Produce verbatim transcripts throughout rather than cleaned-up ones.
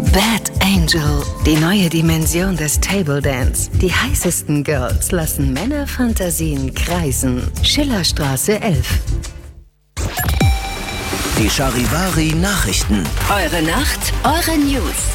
Bad Angel, die neue Dimension des Table Dance. Die heißesten Girls lassen Männerfantasien kreisen. Schillerstraße elf. Die Charivari Nachrichten. Eure Nacht, eure News.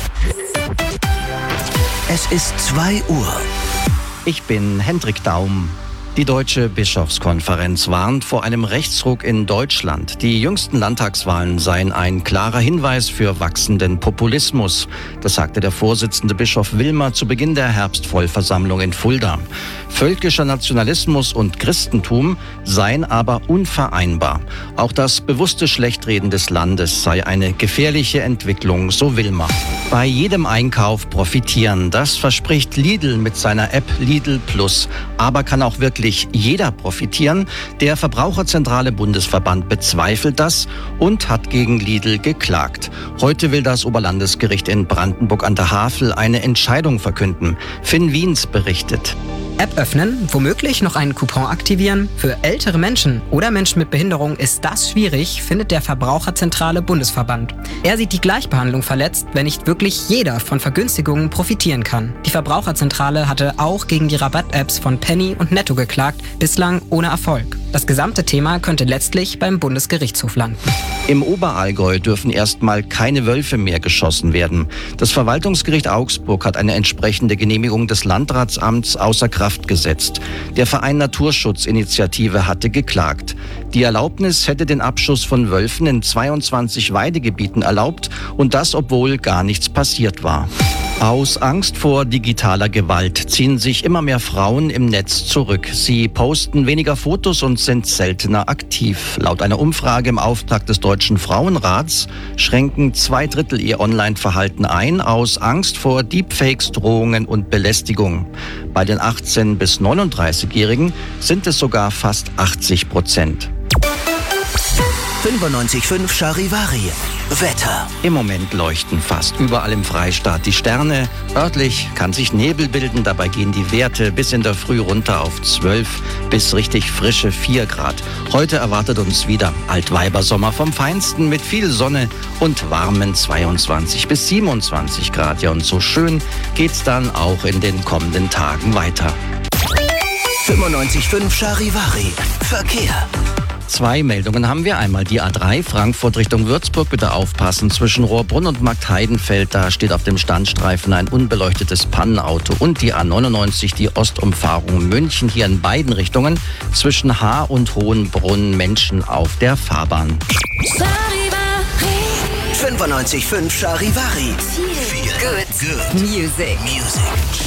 Es ist zwei Uhr. Ich bin Hendrik Daum. Die Deutsche Bischofskonferenz warnt vor einem Rechtsruck in Deutschland. Die jüngsten Landtagswahlen seien ein klarer Hinweis für wachsenden Populismus. Das sagte der Vorsitzende Bischof Wilmer zu Beginn der Herbstvollversammlung in Fulda. Völkischer Nationalismus und Christentum seien aber unvereinbar. Auch das bewusste Schlechtreden des Landes sei eine gefährliche Entwicklung, so Wilmer. Bei jedem Einkauf profitieren, das verspricht Lidl mit seiner App Lidl Plus. Aber kann auch wirklich jeder profitieren? Der Verbraucherzentrale Bundesverband bezweifelt das und hat gegen Lidl geklagt. Heute will das Oberlandesgericht in Brandenburg an der Havel eine Entscheidung verkünden. Finn Wiens berichtet. App öffnen, womöglich noch einen Coupon aktivieren. Für ältere Menschen oder Menschen mit Behinderung ist das schwierig, findet der Verbraucherzentrale Bundesverband. Er sieht die Gleichbehandlung verletzt, wenn nicht wirklich jeder von Vergünstigungen profitieren kann. Die Verbraucherzentrale hatte auch gegen die Rabatt-Apps von Penny und Netto geklagt, bislang ohne Erfolg. Das gesamte Thema könnte letztlich beim Bundesgerichtshof landen. Im Oberallgäu dürfen erstmal keine Wölfe mehr geschossen werden. Das Verwaltungsgericht Augsburg hat eine entsprechende Genehmigung des Landratsamts außer Kraft gesetzt. Der Verein Naturschutzinitiative hatte geklagt. Die Erlaubnis hätte den Abschuss von Wölfen in zweiundzwanzig Weidegebieten erlaubt und das, obwohl gar nichts passiert war. Aus Angst vor digitaler Gewalt ziehen sich immer mehr Frauen im Netz zurück. Sie posten weniger Fotos und sind seltener aktiv. Laut einer Umfrage im Auftrag des Deutschen Frauenrats schränken zwei Drittel ihr Online-Verhalten ein, aus Angst vor Deepfakes, Drohungen und Belästigung. Bei den achtzehn- bis neununddreißigjährigen sind es sogar fast achtzig Prozent. fünfundneunzig Komma fünf Charivari. Wetter. Im Moment leuchten fast überall im Freistaat die Sterne. Örtlich kann sich Nebel bilden, dabei gehen die Werte bis in der Früh runter auf zwölf bis richtig frische vier Grad. Heute erwartet uns wieder Altweibersommer vom Feinsten mit viel Sonne und warmen zweiundzwanzig bis siebenundzwanzig Grad. Ja, und so schön geht's dann auch in den kommenden Tagen weiter. fünfundneunzig Komma fünf Charivari. Verkehr. Zwei Meldungen haben wir. Einmal die A drei Frankfurt Richtung Würzburg. Bitte aufpassen. Zwischen Rohrbrunn und Marktheidenfeld, da steht auf dem Standstreifen ein unbeleuchtetes Pannenauto. Und die A neunundneunzig, die Ostumfahrung München, hier in beiden Richtungen. Zwischen Haar und Hohenbrunn Menschen auf der Fahrbahn. fünfundneunzig Komma fünf Charivari. Good, good music. Music.